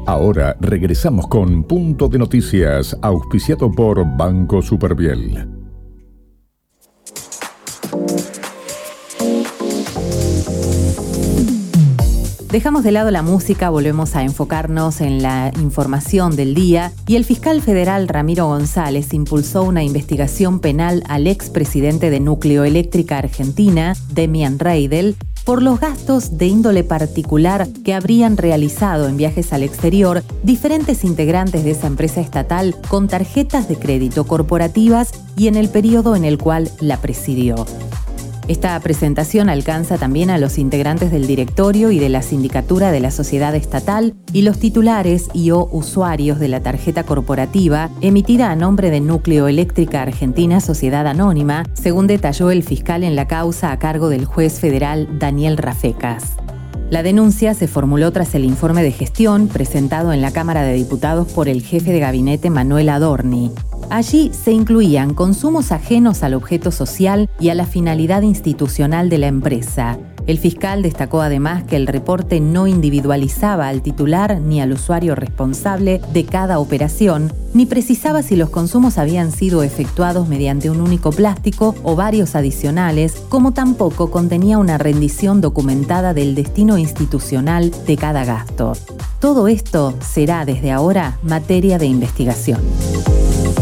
Ahora regresamos con Punto de Noticias, auspiciado por Banco Superviel. Dejamos de lado la música, volvemos a enfocarnos en la información del día y el fiscal federal Ramiro González impulsó una investigación penal al expresidente de Nucleoeléctrica Argentina, Demian Reidel, por los gastos de índole particular que habrían realizado en viajes al exterior diferentes integrantes de esa empresa estatal con tarjetas de crédito corporativas y en el periodo en el cual la presidió. Esta presentación alcanza también a los integrantes del directorio y de la sindicatura de la sociedad estatal y los titulares y/o usuarios de la tarjeta corporativa emitida a nombre de Nucleoeléctrica Argentina Sociedad Anónima, según detalló el fiscal en la causa a cargo del juez federal Daniel Rafecas. La denuncia se formuló tras el informe de gestión presentado en la Cámara de Diputados por el jefe de gabinete Manuel Adorni. Allí se incluían consumos ajenos al objeto social y a la finalidad institucional de la empresa. El fiscal destacó además que el reporte no individualizaba al titular ni al usuario responsable de cada operación, ni precisaba si los consumos habían sido efectuados mediante un único plástico o varios adicionales, como tampoco contenía una rendición documentada del destino institucional de cada gasto. Todo esto será desde ahora materia de investigación.